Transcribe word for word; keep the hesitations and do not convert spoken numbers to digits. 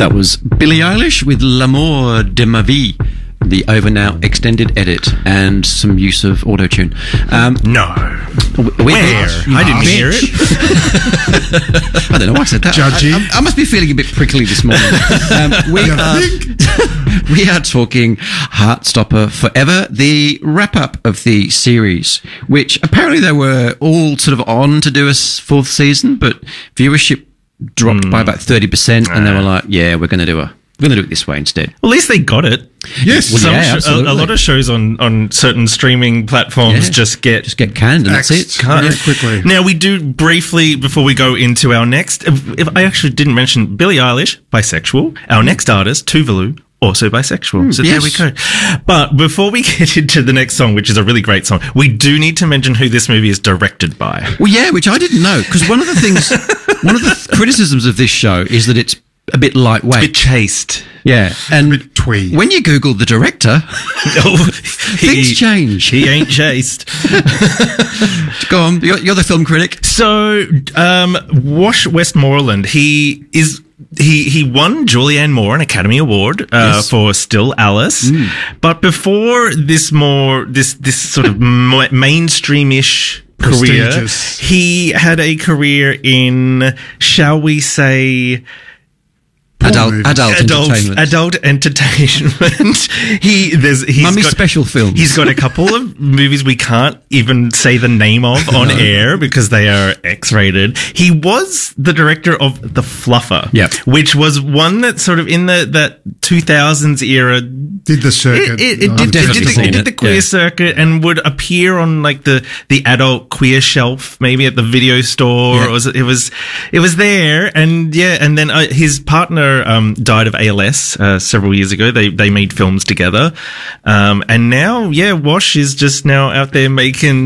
That was Billie Eilish with L'amour de ma vie, the Over Now extended edit, and some use of auto-tune. Um, no. We, Where? I didn't hear it. I don't know why I said that. Judgy. I, I, I must be feeling a bit prickly this morning. Um, we, are, we are talking Heartstopper Forever, the wrap-up of the series, which apparently they were all sort of on to do a fourth season, but viewership dropped mm. by about thirty percent, and they were like, yeah, we're going to do a We're going to do it this way instead. Well, at least they got it. Yes. Well, yeah, sh- a, a lot of shows on, on certain streaming platforms Yeah. just get Just get canned and that's it. cut. Yeah, quickly. Now, we do briefly, before we go into our next, if, if I actually didn't mention Billie Eilish, bisexual. Our next artist, Tuvalu, also bisexual. Mm, so yes. there we go. But before we get into the next song, which is a really great song, we do need to mention who this movie is directed by. Well, yeah, which I didn't know, because one of the things, one of the th- criticisms of this show is that it's a bit lightweight. A bit chaste. Yeah, and bit twee. when you Google the director, oh, things he, change. He ain't chaste. Go on, you're, you're the film critic. So, um, Wash Westmoreland, he is... He he won Julianne Moore an Academy Award uh, Yes. for Still Alice, Mm. but before this more this this sort of ma- mainstream-ish career, Prestigious. he had a career in, shall we say, Adult, movies. adult, adult entertainment. adult entertainment. he there's he's Mummy got, special films. He's got a couple of movies we can't even say the name of on No. air because they are X-rated. He was the director of The Fluffer, Yep. which was one that sort of in the that two thousands era. Did the circuit. It, it, it, No, did, I've it, definitely did, the, seen it did it, the queer yeah. circuit and would appear on like the, the adult queer shelf, maybe at the video store. Yeah. Or was it, it was it was there, and yeah, and then uh, his partner um, died of A L S uh, several years ago. They they made films together, um, and now yeah, Wash is just now out there making